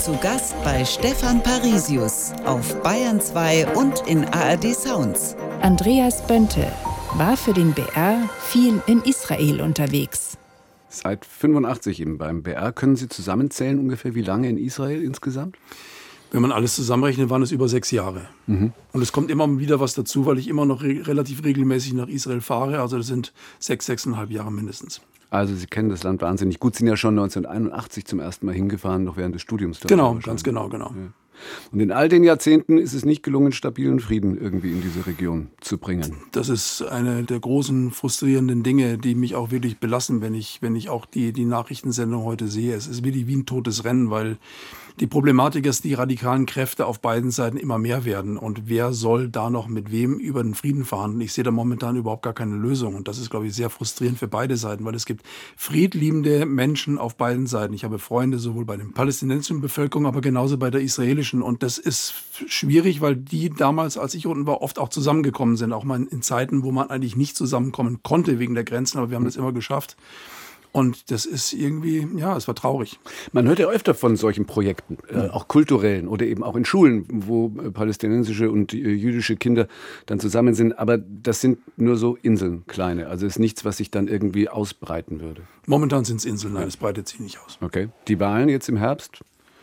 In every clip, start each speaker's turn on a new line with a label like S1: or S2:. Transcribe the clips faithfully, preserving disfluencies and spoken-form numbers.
S1: Zu Gast bei Stefan Parisius auf Bayern zwei und in A R D Sounds.
S2: Andreas Böntl war für den B R viel in Israel unterwegs.
S3: Seit fünfundachtzig eben beim B R. Können Sie zusammenzählen ungefähr, wie lange in Israel insgesamt?
S4: Wenn man alles zusammenrechnet, waren es über sechs Jahre. Mhm. Und es kommt immer wieder was dazu, weil ich immer noch re- relativ regelmäßig nach Israel fahre. Also das sind sechs, sechseinhalb Jahre mindestens.
S3: Also Sie kennen das Land wahnsinnig gut, sind ja schon neunzehnhunderteinundachtzig zum ersten Mal hingefahren, noch während des Studiums.
S4: Genau, ganz genau, genau.
S3: Ja. Und in all den Jahrzehnten ist es nicht gelungen, stabilen Frieden irgendwie in diese Region zu bringen.
S4: Das ist eine der großen frustrierenden Dinge, die mich auch wirklich belassen, wenn ich, wenn ich auch die, die Nachrichtensendung heute sehe. Es ist wirklich wie ein totes Rennen, weil die Problematik ist, die radikalen Kräfte auf beiden Seiten immer mehr werden. Und wer soll da noch mit wem über den Frieden verhandeln? Ich sehe da momentan überhaupt gar keine Lösung. Und das ist, glaube ich, sehr frustrierend für beide Seiten, weil es gibt friedliebende Menschen auf beiden Seiten. Ich habe Freunde sowohl bei der palästinensischen Bevölkerung, aber genauso bei der israelischen. Und das ist schwierig, weil die damals, als ich unten war, oft auch zusammengekommen sind. Auch mal in Zeiten, wo man eigentlich nicht zusammenkommen konnte wegen der Grenzen. Aber wir haben das immer geschafft. Und das ist irgendwie, ja, es war traurig.
S3: Man hört ja öfter von solchen Projekten, äh, auch kulturellen oder eben auch in Schulen, wo äh, palästinensische und äh, jüdische Kinder dann zusammen sind. Aber das sind nur so Inseln, kleine. Also es ist nichts, was sich dann irgendwie ausbreiten würde.
S4: Momentan sind es Inseln, nein, es breitet sich nicht aus.
S3: Okay. Die Wahlen jetzt im Herbst?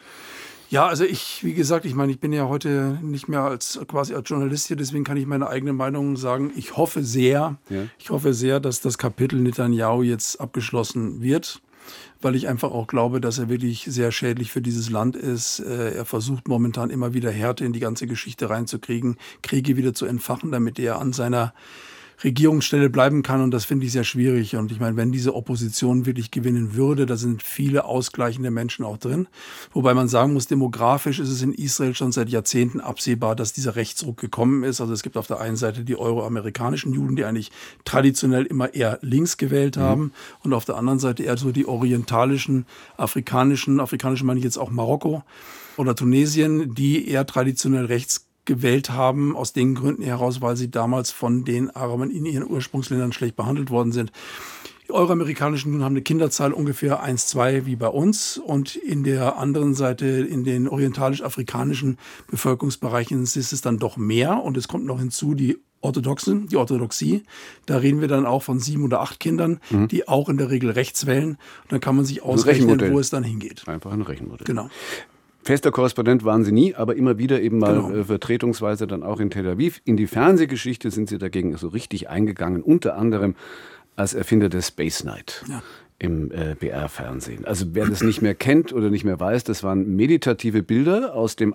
S4: Ja, also ich, wie gesagt, ich meine, ich bin ja heute nicht mehr als quasi als Journalist hier, deswegen kann ich meine eigene Meinung sagen. Ich hoffe sehr, ja. ich hoffe sehr, dass das Kapitel Netanyahu jetzt abgeschlossen wird, weil ich einfach auch glaube, dass er wirklich sehr schädlich für dieses Land ist. Er versucht momentan immer wieder Härte in die ganze Geschichte reinzukriegen, Kriege wieder zu entfachen, damit er an seiner Regierungsstelle bleiben kann, und das finde ich sehr schwierig. Und ich meine, wenn diese Opposition wirklich gewinnen würde, da sind viele ausgleichende Menschen auch drin. Wobei man sagen muss, demografisch ist es in Israel schon seit Jahrzehnten absehbar, dass dieser Rechtsruck gekommen ist. Also es gibt auf der einen Seite die euroamerikanischen Juden, die eigentlich traditionell immer eher links gewählt haben, mhm. und auf der anderen Seite eher so die orientalischen, afrikanischen, afrikanischen meine ich jetzt auch Marokko oder Tunesien, die eher traditionell rechts gewählt haben, aus den Gründen heraus, weil sie damals von den Arabern in ihren Ursprungsländern schlecht behandelt worden sind. Die euroamerikanischen Juden haben eine Kinderzahl ungefähr eins, zwei wie bei uns, und in der anderen Seite, in den orientalisch-afrikanischen Bevölkerungsbereichen, ist es dann doch mehr, und es kommt noch hinzu die Orthodoxen, die Orthodoxie. Da reden wir dann auch von sieben oder acht Kindern, mhm. die auch in der Regel rechts wählen. Und dann kann man sich ausrechnen, wo es dann hingeht.
S3: Einfach ein Rechenmodell.
S4: Genau.
S3: Fester Korrespondent waren Sie nie, aber immer wieder eben mal
S4: genau.
S3: äh, vertretungsweise dann auch in Tel Aviv. In die Fernsehgeschichte sind Sie dagegen so richtig eingegangen, unter anderem als Erfinder der Space Night. Ja. Im äh, B R-Fernsehen. Also wer das nicht mehr kennt oder nicht mehr weiß, das waren meditative Bilder aus dem